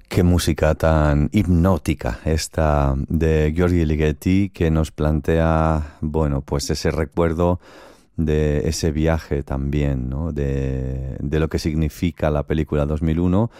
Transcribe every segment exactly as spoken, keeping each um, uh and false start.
Qué música tan hipnótica esta de György Ligeti, que nos plantea, bueno, pues ese recuerdo de ese viaje también, ¿no? De, de lo que significa la película dos mil uno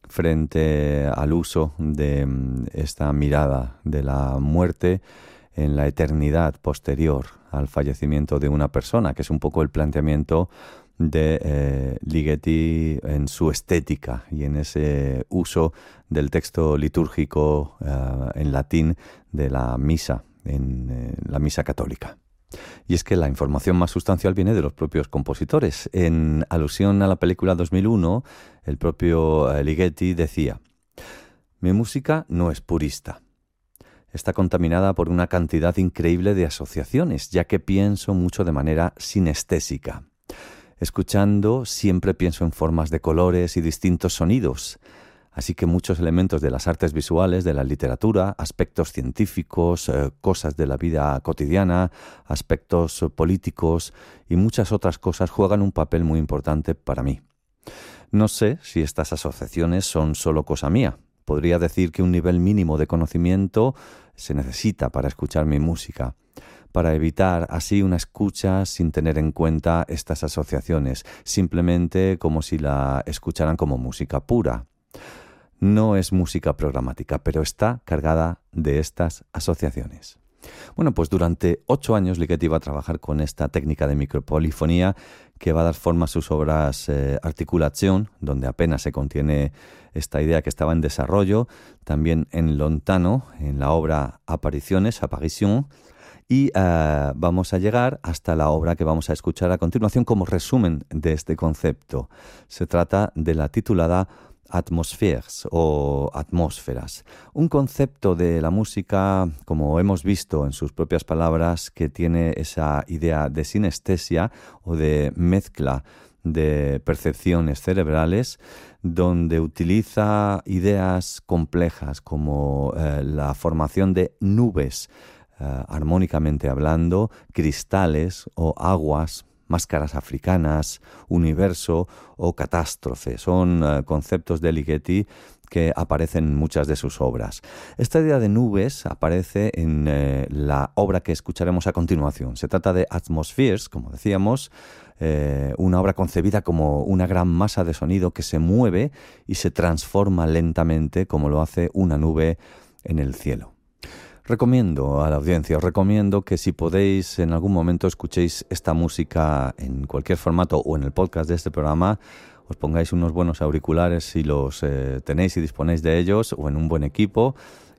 frente al uso de esta mirada de la muerte en la eternidad posterior al fallecimiento de una persona, que es un poco el planteamiento de eh, Ligeti en su estética y en ese uso del texto litúrgico eh, en latín de la misa, en eh, la misa católica. Y es que la información más sustancial viene de los propios compositores. En alusión a la película dos mil uno, el propio eh, Ligeti decía: «Mi música no es purista. Está contaminada por una cantidad increíble de asociaciones, ya que pienso mucho de manera sinestésica. Escuchando siempre pienso en formas de colores y distintos sonidos, así que muchos elementos de las artes visuales, de la literatura, aspectos científicos, eh, cosas de la vida cotidiana, aspectos políticos y muchas otras cosas juegan un papel muy importante para mí. No sé si estas asociaciones son solo cosa mía. Podría decir que un nivel mínimo de conocimiento se necesita para escuchar mi música, para evitar así una escucha sin tener en cuenta estas asociaciones, simplemente como si la escucharan como música pura. No es música programática, pero está cargada de estas asociaciones». Bueno, pues durante ocho años Ligeti va a trabajar con esta técnica de micropolifonía que va a dar forma a sus obras eh, Articulación, donde apenas se contiene esta idea que estaba en desarrollo, también en Lontano, en la obra Apariciones, Apparition, y uh, vamos a llegar hasta la obra que vamos a escuchar a continuación como resumen de este concepto. Se trata de la titulada Atmospheres o Atmósferas, un concepto de la música, como hemos visto en sus propias palabras, que tiene esa idea de sinestesia o de mezcla de percepciones cerebrales, donde utiliza ideas complejas como eh, la formación de nubes, eh, armónicamente hablando, cristales o aguas, máscaras africanas, universo o catástrofe. Son uh, conceptos de Ligeti que aparecen en muchas de sus obras. Esta idea de nubes aparece en eh, la obra que escucharemos a continuación. Se trata de Atmospheres, como decíamos, eh, una obra concebida como una gran masa de sonido que se mueve y se transforma lentamente como lo hace una nube en el cielo. Recomiendo a la audiencia, os recomiendo que si podéis en algún momento escuchéis esta música en cualquier formato o en el podcast de este programa, os pongáis unos buenos auriculares si los eh, tenéis y disponéis de ellos, o en un buen equipo,